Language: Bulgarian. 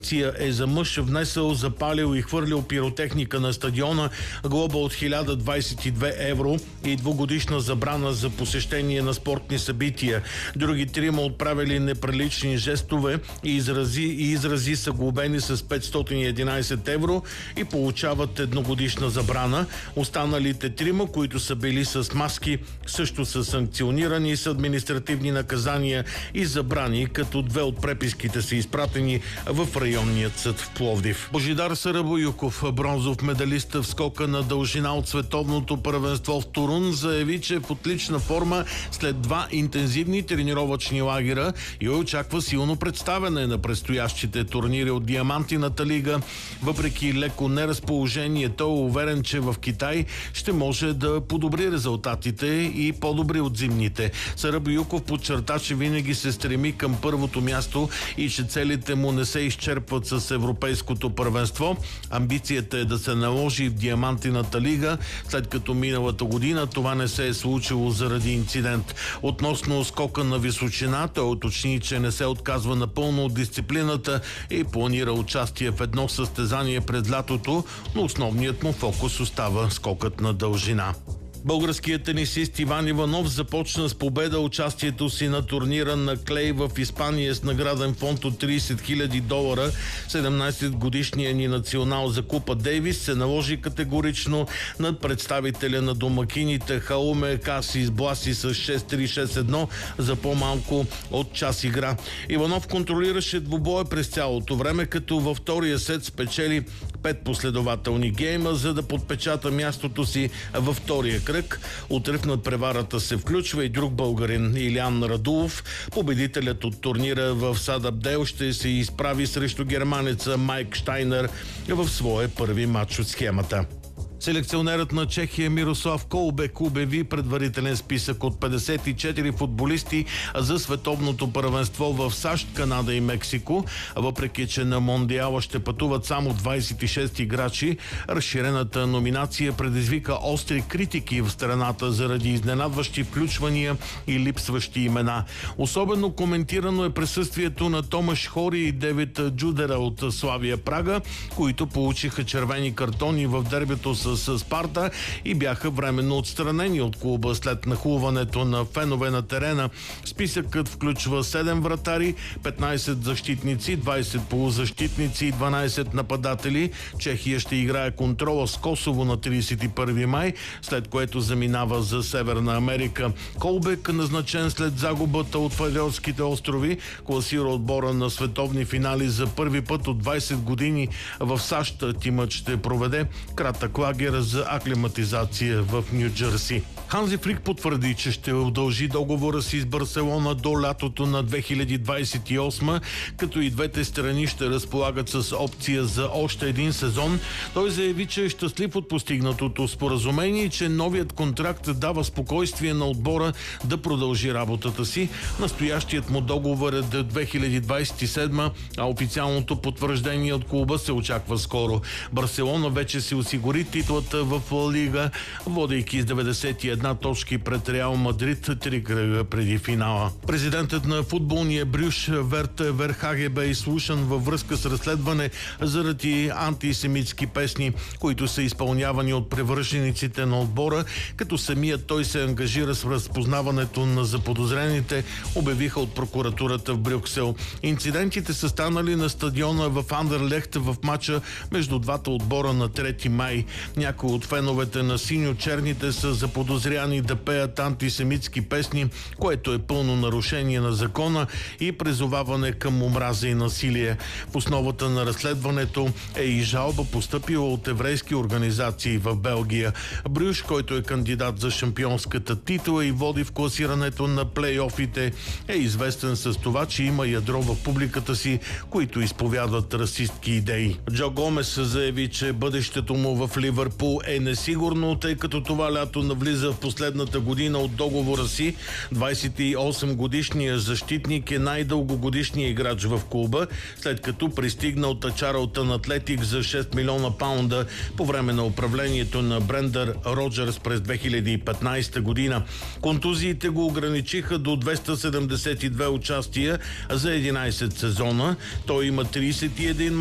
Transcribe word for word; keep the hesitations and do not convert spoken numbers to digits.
е за мъж внесъл, запалил и хвърлил пиротехника на стадиона, глоба от хиляда двадесет и две евро и двугодишна забрана за посещение на спортни събития. Други трима отправили неприлични жестове и изрази, и изрази са глобени с петстотин и единадесет евро и получават едногодишна забрана. Останалите трима, които са били с маски, също са санкционирани с административни наказания и забрани, като две от преписките са изпратени в районният съд в Пловдив. Божидар Сарабоюков, бронзов медалист в скока на дължина от световното първенство в Турун, заяви, че е в отлична форма след два интензивни тренировъчни лагера и очаква силно представяне на предстоящите турнири от Диамантината лига. Въпреки леко неразположение, той е уверен, че в Китай ще може да подобри резултатите и по-добри от зимните. Сарабоюков подчерта, че винаги се стреми към първото място и че целите му не се изчерпват с европейското първенство. Амбицията е да се наложи в Диамантината лига, след като миналата година това не се е случило заради инцидент. Относно скока на височина, той уточни, че не се отказва напълно от дисциплината и планира участие в едно състезание през лятото, но основният му фокус остава скокът на дължина. Българският тенисист Иван Иванов започна с победа участието си на турнира на Клей в Испания с награден фонд от тридесет хиляди долара. седемнадесетгодишният ни национал за Купа Дейвис се наложи категорично над представителя на домакините Хауме Каси Бласи с шест три шест едно за по-малко от час игра. Иванов контролираше двубоя през цялото време, като във втория сет спечели пет последователни гейма, за да подпечата мястото си във втория кръг. Утрив над преварата се включва и друг българин, Илиан Радулов. Победителят от турнира в Садабдел ще се изправи срещу германеца Майк Штайнер в своя първи матч от схемата. Селекционерът на Чехия Мирослав Колбек обяви предварителен списък от петдесет и четири футболисти за световното първенство в САЩ, Канада и Мексико. Въпреки че на Мондиала ще пътуват само двадесет и шест играчи, разширената номинация предизвика остри критики в страната заради изненадващи включвания и липсващи имена. Особено коментирано е присъствието на Томаш Хори и Девид Джудера от Славия Прага, които получиха червени картони в дербито с с Спарта и бяха временно отстранени от клуба след нахлуването на фенове на терена. Списъкът включва седем вратари, петнадесет защитници, двадесет полузащитници и дванадесет нападатели. Чехия ще играе контрола с Косово на тридесет и първи май, след което заминава за Северна Америка. Колбек, назначен след загубата от Фарерските острови, класира отбора на световни финали за първи път от двадесет години в САЩ. Тимът ще проведе кратък лагер за аклиматизация в Ню Джерси. Ханзи Флик потвърди, че ще удължи договора си с Барселона до лятото на две хиляди двадесет и осма, като и двете страни ще разполагат с опция за още един сезон. Той заяви, че е щастлив от постигнатото споразумение и че новият контракт дава спокойствие на отбора да продължи работата си. Настоящият му договор е до две хиляди двадесет и седма, а официалното потвърждение от клуба се очаква скоро. Барселона вече си осигури титлата в Ла Лига, водейки с деветдесет и една точки пред Реал Мадрид три кръга преди финала. Президентът на футболния Брюш Верт Верхаге бе изслушан във връзка с разследване заради антисемитски песни, които са изпълнявани от привържениците на отбора, като самият той се ангажира с разпознаването на заподозрените, обявиха от прокуратурата в Брюксел. Инцидентите са станали на стадиона в Андерлехт в матча между двата отбора на трети май. Някои от феновете на синьо-черните са заподозряни да пеят антисемитски песни, което е пълно нарушение на закона и призоваване към омраза и насилие. В основата на разследването е и жалба, постъпила от еврейски организации в Белгия. Брюш, който е кандидат за шампионската титла и води в класирането на плейофите, е известен с това, че има ядро в публиката си, които изповядват расистки идеи. Джо Гомес заяви, че бъдещето му в Ливърпул Ливърпул е несигурно, тъй като това лято навлиза в последната година от договора си. двадесет и осем годишният защитник е най-дългогодишният играч в клуба, след като пристигна от Чарлтън Атлетик за шест милиона паунда по време на управлението на Брендан Роджерс през две хиляди и петнадесета година. Контузиите го ограничиха до двеста седемдесет и две участия за единадесет сезона. Той има тридесет и един